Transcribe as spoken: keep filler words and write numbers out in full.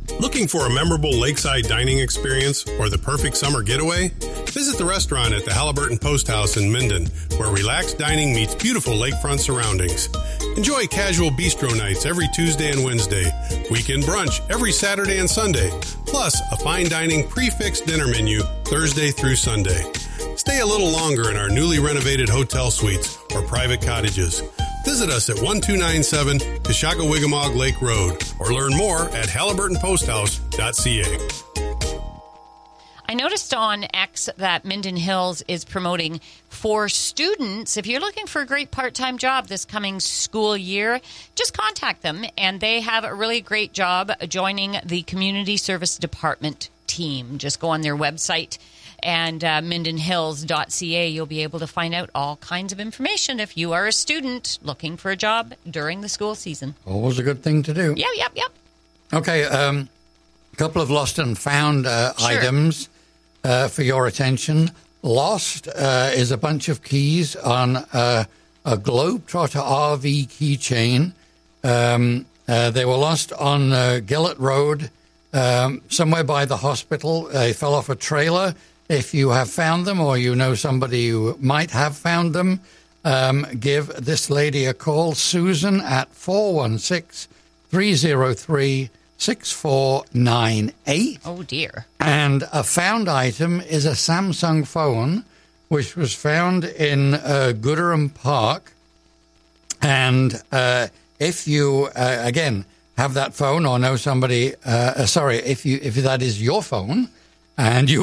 Looking for a memorable lakeside dining experience or the perfect summer getaway? Visit the restaurant at the Halliburton Post House in Minden, where relaxed dining meets beautiful lakefront surroundings. Enjoy casual bistro nights every Tuesday and Wednesday, weekend brunch every Saturday and Sunday, plus a fine dining prix-fixed dinner menu Thursday through Sunday. Stay a little longer in our newly renovated hotel suites or private cottages. Visit us at one two nine seven Tashaka-Wigamog Lake Road or learn more at halliburton post house dot c a. I noticed on X that Minden Hills is promoting for students. If you're looking for a great part-time job this coming school year, just contact them, and they have a really great job joining the Community Service Department team. Just go on their website and uh, minden hills dot c a. You'll be able to find out all kinds of information if you are a student looking for a job during the school season. Always a good thing to do. Yep, yep, yep. Okay, um, a couple of lost and found uh, Sure. items uh, for your attention. Lost uh, is a bunch of keys on uh, a Globetrotter R V keychain. Um, uh, they were lost on uh, Gillett Road, um, somewhere by the hospital. They fell off a trailer. If you have found them or you know somebody who might have found them, um, give this lady a call, Susan, at four one six, three zero three, six four nine eight. Oh, dear. And a found item is a Samsung phone, which was found in uh, Gooderham Park. And uh, if you, uh, again, have that phone or know somebody, uh, uh, sorry, if you if that is your phone, and you